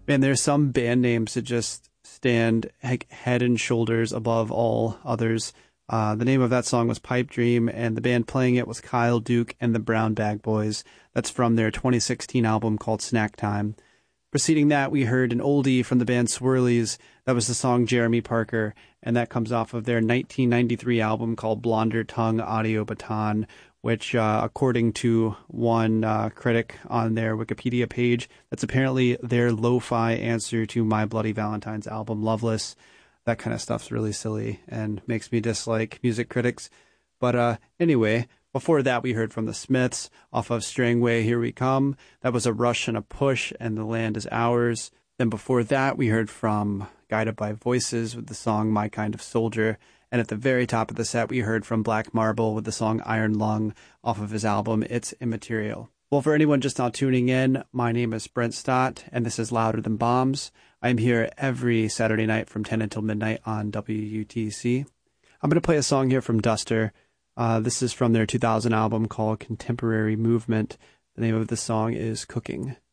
Man, there's some band names that just stand head and shoulders above all others. The name of that song was Pipe Dream, and the band playing it was Kyle Duke and the Brown Bag Boys. That's from their 2016 album called Snack Time. Preceding that, we heard an oldie from the band Swirlies. That was the song Jeremy Parker, and that comes off of their 1993 album called Blonder Tongue Audio Baton, which, according to one critic on their Wikipedia page, that's apparently their lo-fi answer to My Bloody Valentine's album Loveless. That kind of stuff's really silly and makes me dislike music critics. But anyway, before that we heard from the Smiths off of Strangway, Here We Come. That was a Rush and a Push, and The Land Is Ours. Then before that we heard from Guided by Voices with the song My Kind of Soldier. And at the very top of the set, we heard from Black Marble with the song Iron Lung off of his album It's Immaterial. Well, for anyone just now tuning in, my name is Brent Stott, and this is Louder Than Bombs. I'm here every Saturday night from 10 until midnight on WUTC. I'm going to play a song here from Duster. This is from their 2000 album called Contemporary Movement. The name of the song is Cooking.